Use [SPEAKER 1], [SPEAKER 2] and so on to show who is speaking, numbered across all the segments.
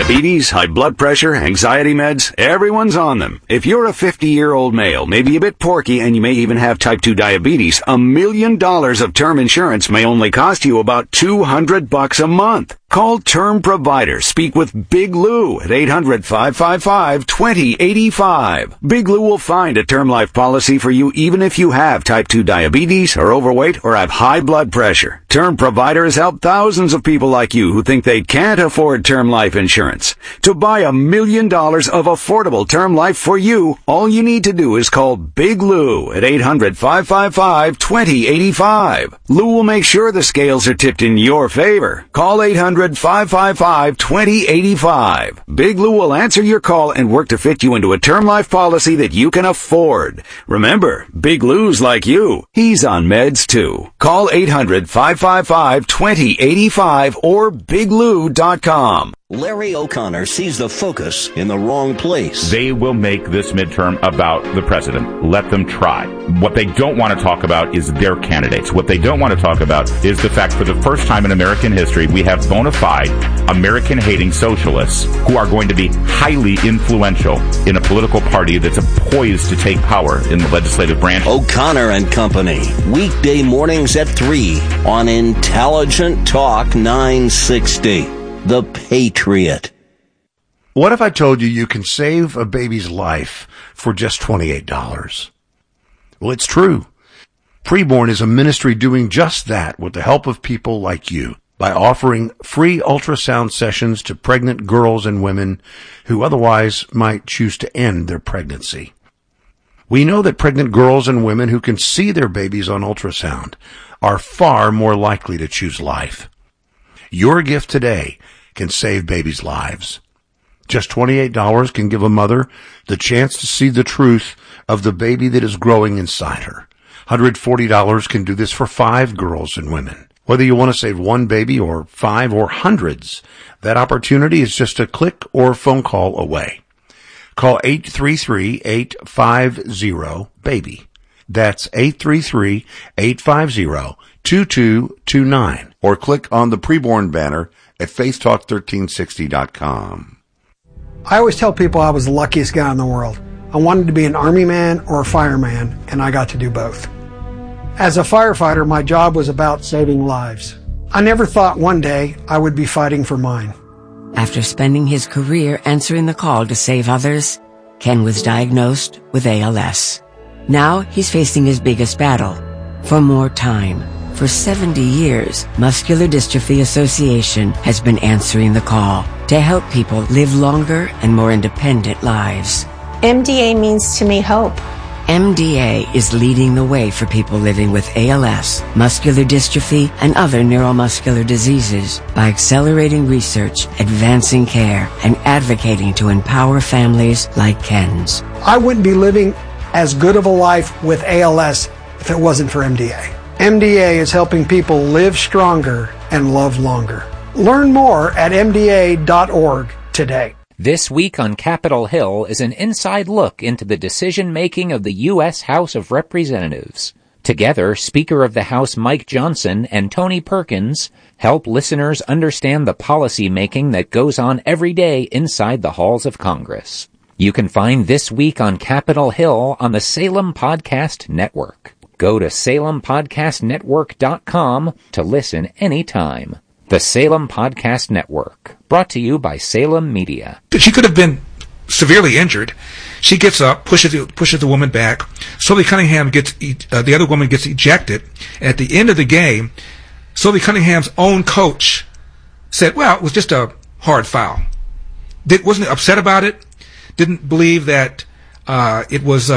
[SPEAKER 1] Diabetes, high blood pressure, anxiety meds, everyone's on them. If you're a 50-year-old male, maybe a bit porky, and you may even have type 2 diabetes, $1 million of term insurance may only cost you about $200 a month. Call Term Provider. Speak with Big Lou at 800-555-2085. Big Lou will find a term life policy for you even if you have type 2 diabetes, are overweight, or have high blood pressure. Term Provider has helped thousands of people like you who think they can't afford term life insurance. To buy $1 million of affordable term life for you, all you need to do is call Big Lou at 800-555-2085. Lou will make sure the scales are tipped in your favor. Call 800-555-2085. Big Lou will answer your call and work to fit you into a term life policy that you can afford. Remember, Big Lou's like you. He's on meds too. Call 800-555-2085 or biglou.com.
[SPEAKER 2] Larry O'Connor sees the focus in the wrong place.
[SPEAKER 3] They will make this midterm about the president. Let them try. What they don't want to talk about is their candidates. What they don't want to talk about is the fact for the first time in American history, we have bona fide American-hating socialists who are going to be highly influential in a political party that's poised to take power in the legislative branch.
[SPEAKER 2] O'Connor and Company, weekday mornings at 3 on Intelligent Talk 960. The Patriot.
[SPEAKER 4] What if I told you you can save a baby's life for just $28? Well, it's true. Preborn is a ministry doing just that with the help of people like you by offering free ultrasound sessions to pregnant girls and women who otherwise might choose to end their pregnancy. We know that pregnant girls and women who can see their babies on ultrasound are far more likely to choose life. Your gift today can save babies' lives. Just $28 can give a mother the chance to see the truth of the baby that is growing inside her. $140 can do this for 5 girls and women. Whether you want to save one baby or 5 or hundreds, that opportunity is just a click or phone call away. Call 833-850-BABY. That's 833-850-2229. Or click on the Preborn banner at faithtalk1360.com.
[SPEAKER 5] I always tell people I was the luckiest guy in the world. I wanted to be an army man or a fireman, and I got to do both. As a firefighter, my job was about saving lives. I never thought one day I would be fighting for mine.
[SPEAKER 6] After spending his career answering the call to save others, Ken was diagnosed with ALS. Now he's facing his biggest battle, for more time. For 70 years, Muscular Dystrophy Association has been answering the call to help people live longer and more independent lives.
[SPEAKER 7] MDA means to me hope.
[SPEAKER 6] MDA is leading the way for people living with ALS, muscular dystrophy, and other neuromuscular diseases by accelerating research, advancing care, and advocating to empower families like Ken's.
[SPEAKER 5] I wouldn't be living as good of a life with ALS if it wasn't for MDA. MDA is helping people live stronger and love longer. Learn more at MDA.org today.
[SPEAKER 8] This week on Capitol Hill is an inside look into the decision-making of the U.S. House of Representatives. Together, Speaker of the House Mike Johnson and Tony Perkins help listeners understand the policy-making that goes on every day inside the halls of Congress. You can find This Week on Capitol Hill on the Salem Podcast Network. Go to SalemPodcastNetwork.com to listen anytime. The Salem Podcast Network, brought to you by Salem Media.
[SPEAKER 9] She could have been severely injured. She gets up, pushes the woman back. Sylvie Cunningham the other woman gets ejected. And at the end of the game, Sylvie Cunningham's own coach said, well, it was just a hard foul. Wasn't upset about it. Didn't believe that it was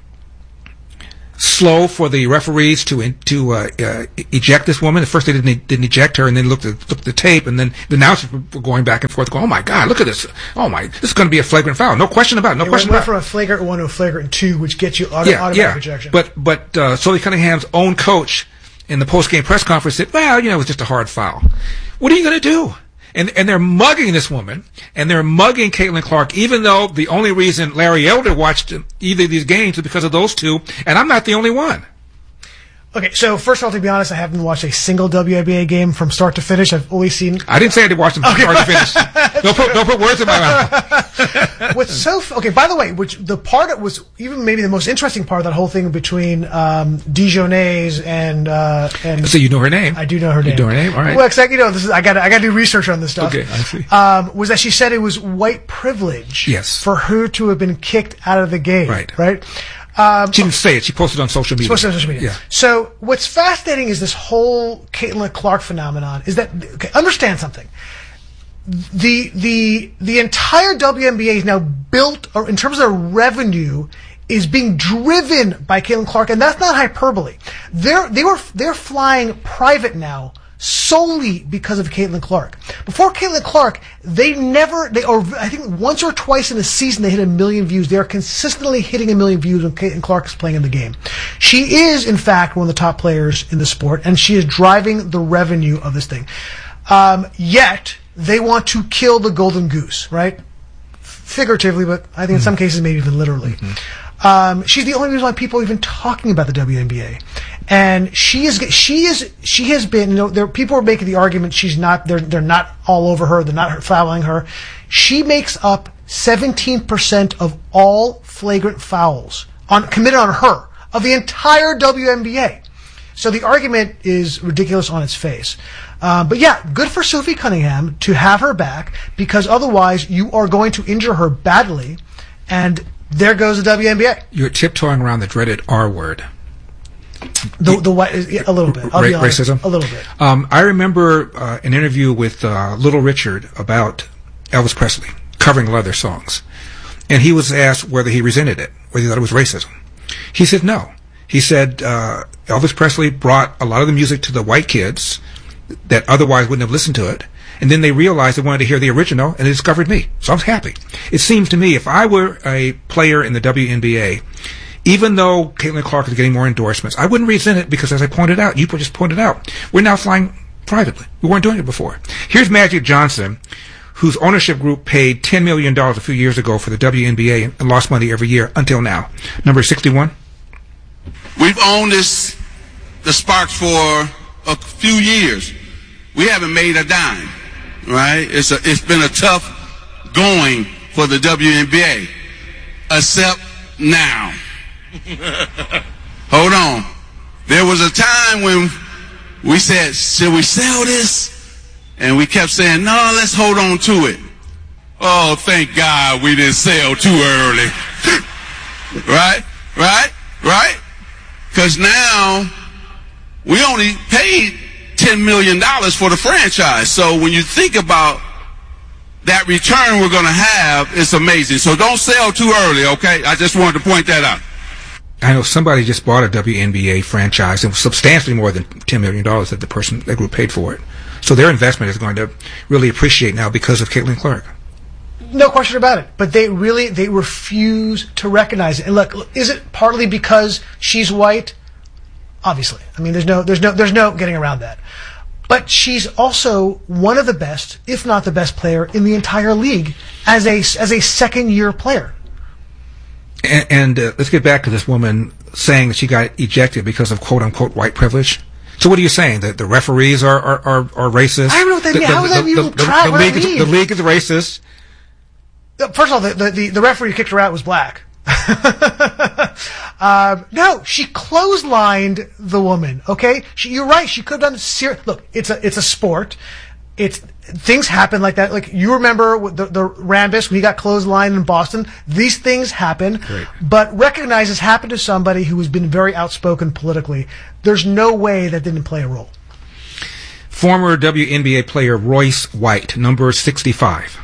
[SPEAKER 9] slow for the referees to eject this woman. At first they didn't eject her, and then looked at the tape, and then the announcers were going back and forth, going, "Oh my God, look at this! Oh my, this is going to be a flagrant foul. No question about it.
[SPEAKER 10] It went from a flagrant 1 to a flagrant 2, which gets you automatic ejection."
[SPEAKER 9] But Sylvie Cunningham's own coach in the post-game press conference said, "Well, it was just a hard foul." What are you going to do? And they're mugging this woman, and they're mugging Caitlin Clark, even though the only reason Larry Elder watched either of these games is because of those two, and I'm not the only one.
[SPEAKER 10] Okay, so first of all, to be honest, I haven't watched a single WNBA game from start to finish. I've only seen...
[SPEAKER 9] I didn't say I did watch them from start to finish. Don't put words in my mouth.
[SPEAKER 10] What's so... Okay, by the way, the part that was even maybe the most interesting part of that whole thing between Dijonais and...
[SPEAKER 9] So you know her name.
[SPEAKER 10] I do know her name.
[SPEAKER 9] You know her name? All right.
[SPEAKER 10] Well, exactly. I got to do research on this stuff.
[SPEAKER 9] Okay, I see.
[SPEAKER 10] Was that she said it was white privilege
[SPEAKER 9] yes.
[SPEAKER 10] for her to have been kicked out of the game.
[SPEAKER 9] Right. She didn't say it. She posted on social media.
[SPEAKER 10] Yeah. So what's fascinating is this whole Caitlin Clark phenomenon is that, okay, understand something. The entire WNBA is now built, or in terms of their revenue, is being driven by Caitlin Clark, and that's not hyperbole. They're flying private now solely because of Caitlin Clark. Before Caitlin Clark, I think once or twice in a season they hit 1 million views. They are consistently hitting 1 million views when Caitlin Clark is playing in the game. She is, in fact, one of the top players in the sport, and she is driving the revenue of this thing. Yet, they want to kill the golden goose, right? Figuratively, but I think in some cases maybe even literally. She's the only reason why people are even talking about the WNBA. And she has been, people are making the argument they're not all over her, they're not fouling her. She makes up 17% of all flagrant fouls committed on her of the entire WNBA. So the argument is ridiculous on its face. But yeah, good for Sophie Cunningham to have her back, because otherwise you are going to injure her badly, and there goes the WNBA.
[SPEAKER 9] You're tiptoeing around the dreaded R word.
[SPEAKER 10] The white, a little bit. I'll be honest,
[SPEAKER 9] racism?
[SPEAKER 10] A little bit.
[SPEAKER 9] I remember an interview with Little Richard about Elvis Presley, covering a lot of their songs. And he was asked whether he resented it, whether he thought it was racism. He said no. He said Elvis Presley brought a lot of the music to the white kids that otherwise wouldn't have listened to it. And then they realized they wanted to hear the original, and they discovered me. So I was happy. It seems to me, if I were a player in the WNBA, even though Caitlin Clark is getting more endorsements, I wouldn't resent it, because as I pointed out, you just pointed out, we're now flying privately. We weren't doing it before. Here's Magic Johnson, whose ownership group paid $10 million a few years ago for the WNBA and lost money every year until now. Number 61.
[SPEAKER 11] We've owned the Sparks for a few years. We haven't made a dime, right? It's been a tough going for the WNBA, except now. Hold on. There was a time when we said, should we sell this? And we kept saying, no, let's hold on to it. Oh, thank God we didn't sell too early. Right? Because now we only paid $10 million for the franchise. So when you think about that return we're going to have, it's amazing. So don't sell too early, okay? I just wanted to point that out.
[SPEAKER 9] I know somebody just bought a WNBA franchise, and substantially more than $10 million that that group paid for it. So their investment is going to really appreciate now because of Caitlin Clark.
[SPEAKER 10] No question about it. But they refuse to recognize it. And look, is it partly because she's white? Obviously. I mean, there's no getting around that. But she's also one of the best, if not the best player in the entire league as a second-year player.
[SPEAKER 9] And let's get back to this woman saying that she got ejected because of quote-unquote white privilege. So what are you saying? That the referees are racist?
[SPEAKER 10] I don't know what that means. How is that even
[SPEAKER 9] the league is racist.
[SPEAKER 10] First of all, the referee who kicked her out was black. No, she clotheslined the woman. Okay, you're right. She could have done. Look, it's a sport. Things happen like that. Like, you remember the Rambis when he got clotheslined in Boston. These things happen.
[SPEAKER 9] Great.
[SPEAKER 10] But recognize this happened to somebody who has been very outspoken politically. There's no way that didn't play a role.
[SPEAKER 9] Former WNBA player Royce White, number 65.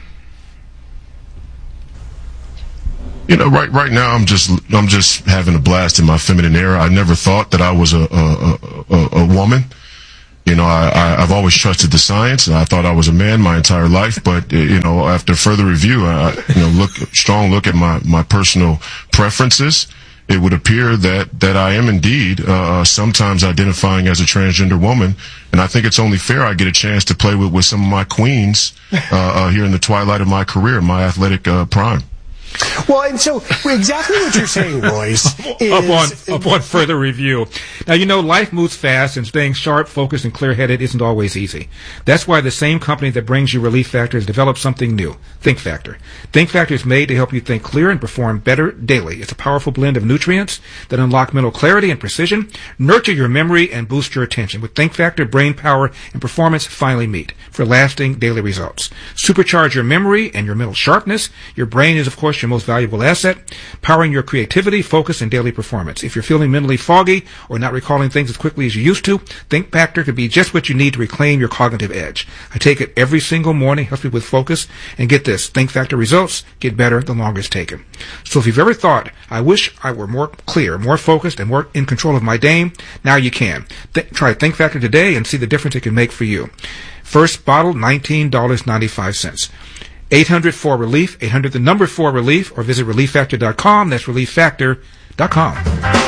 [SPEAKER 12] You know, right now I'm just having a blast in my feminine era. I never thought that I was a woman. You know, I've always trusted the science, and I thought I was a man my entire life. But you know, after further review, strong look at my personal preferences, it would appear that I am indeed sometimes identifying as a transgender woman, and I think it's only fair I get a chance to play with some of my queens here in the twilight of my career, my athletic prime.
[SPEAKER 13] Well, and so exactly what you're saying, Royce, is...
[SPEAKER 9] Upon further review. Now, life moves fast, and staying sharp, focused, and clear-headed isn't always easy. That's why the same company that brings you Relief Factor has developed something new, Think Factor. Think Factor is made to help you think clear and perform better daily. It's a powerful blend of nutrients that unlock mental clarity and precision, nurture your memory, and boost your attention. With Think Factor, brain power and performance finally meet for lasting daily results. Supercharge your memory and your mental sharpness. Your brain is, of course, your most valuable asset, powering your creativity, focus, and daily performance. If you're feeling mentally foggy or not recalling things as quickly as you used to, Think Factor could be just what you need to reclaim your cognitive edge. I take it every single morning, helps me with focus, and get this, Think Factor results get better the longer it's taken. So if you've ever thought, I wish I were more clear, more focused, and more in control of my day, now you can. Try Think Factor today and see the difference it can make for you. First bottle, $19.95. 800-4-RELIEF, 800 the number 4-RELIEF, or visit ReliefFactor.com. That's ReliefFactor.com.